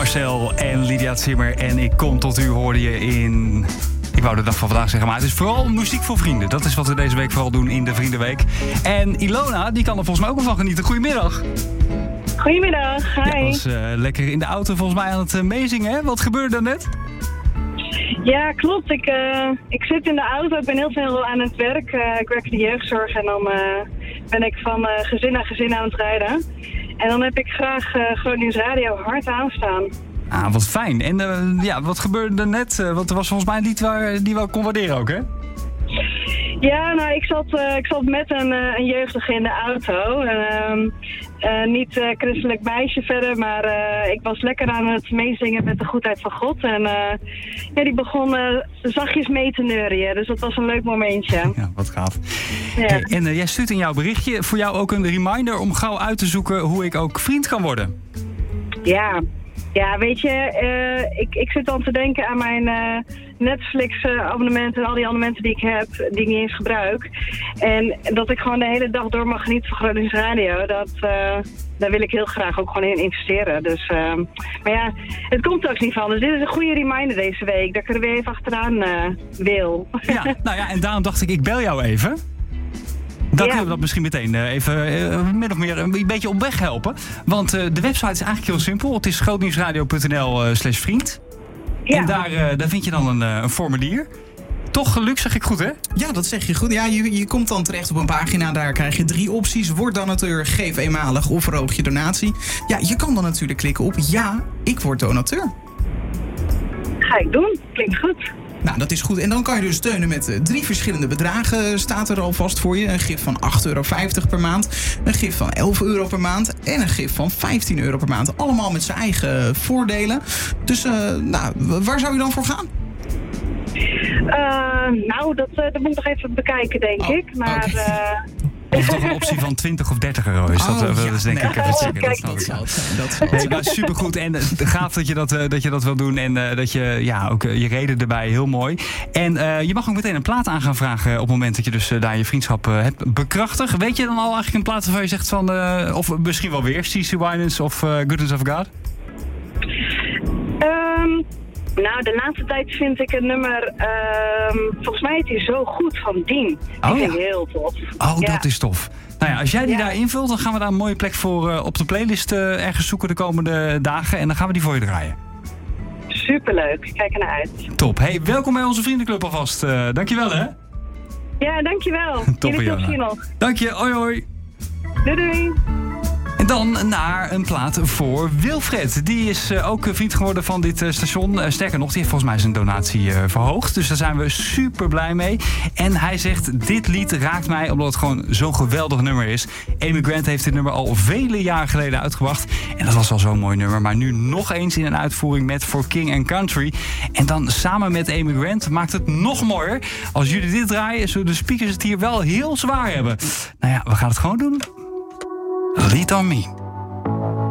Marcel en Lydia Zimmer. En ik kom tot u, hoorde je in... Ik wou de dag van vandaag zeggen, maar het is vooral muziek voor vrienden. Dat is wat we deze week vooral doen in de Vriendenweek. En Ilona, die kan er volgens mij ook wel van genieten. Goedemiddag. Goedemiddag, hi. Ja, was lekker in de auto volgens mij aan het meezingen, hè? Wat gebeurde er net? Ja, klopt. Ik zit in de auto. Ik ben heel veel aan het werk. Ik werk in de jeugdzorg en dan ben ik van gezin naar gezin aan het rijden. En dan heb ik graag Groningen Radio hard aanstaan. Ah, wat fijn. En wat gebeurde er net? Want er was volgens mij een lied die we kon waarderen ook, hè? Ja, nou, ik zat met een jeugdige in de auto. Niet christelijk meisje verder, maar ik was lekker aan het meezingen met de goedheid van God. En die begon zachtjes mee te neurien, dus dat was een leuk momentje. Ja, wat gaaf. Ja. Hey, en jij stuurt in jouw berichtje voor jou ook een reminder om gauw uit te zoeken hoe ik ook vriend kan worden. Ja, weet je, ik zit dan te denken aan mijn Netflix-abonnementen en al die abonnementen die ik heb, die ik niet eens gebruik. En dat ik gewoon de hele dag door mag genieten van Groningen Radio, daar wil ik heel graag ook gewoon in investeren. Dus, maar ja, het komt ook niet van. Dus dit is een goede reminder deze week, dat ik er weer even achteraan wil. Ja, nou ja, en daarom dacht ik bel jou even. Dan kunnen we dat misschien meteen even min of meer een beetje op weg helpen. Want de website is eigenlijk heel simpel. Het is grootnieuwsradio.nl/vriend. Ja. En daar vind je dan een formulier. Toch gelukt, zeg ik goed, hè? Ja, dat zeg je goed. Ja, je komt dan terecht op een pagina. Daar krijg je 3 opties. Word donateur, geef eenmalig of verhoog je donatie. Ja, je kan dan natuurlijk klikken op ja, ik word donateur. Ga ik doen. Klinkt goed. Nou, dat is goed. En dan kan je dus steunen met 3 verschillende bedragen. Staat er alvast voor je. Een gif van €8,50 per maand. Een gif van €11 per maand. En een gif van €15 per maand. Allemaal met zijn eigen voordelen. Dus waar zou je dan voor gaan? Dat moet ik nog even bekijken, denk ik. Maar... Okay. Of toch een optie van €20 of €30 is. Dat dus denk ik even checken. Nee, maar supergoed. En gaaf dat je dat wil doen. En dat je ook je reden erbij heel mooi. En je mag ook meteen een plaat aan gaan vragen op het moment dat je dus daar je vriendschap hebt bekrachtigd. Weet je dan al eigenlijk een plaat waarvan je zegt van... of misschien wel weer C.C. Winans of Goodness of God? Nou, de laatste tijd vind ik een nummer... volgens mij is hij Zo Goed van Dien. Die vind ik heel tof. Oh, dat is tof. Nou ja, als jij die daar invult, dan gaan we daar een mooie plek voor op de playlist ergens zoeken de komende dagen. En dan gaan we die voor je draaien. Superleuk. Kijk er naar uit. Top. Hey, welkom bij onze vriendenclub alvast. Dankjewel, hè? Ja, dankjewel. Top, jullie nog. Dank je. Hoi, hoi. Doei, doei. En dan naar een plaat voor Wilfred. Die is ook vriend geworden van dit station. Sterker nog, die heeft volgens mij zijn donatie verhoogd. Dus daar zijn we super blij mee. En hij zegt, dit lied raakt mij omdat het gewoon zo'n geweldig nummer is. Amy Grant heeft dit nummer al vele jaren geleden uitgebracht. En dat was al zo'n mooi nummer. Maar nu nog eens in een uitvoering met For King and Country. En dan samen met Amy Grant maakt het nog mooier. Als jullie dit draaien, zullen de speakers het hier wel heel zwaar hebben. Nou ja, we gaan het gewoon doen. Lead on Me.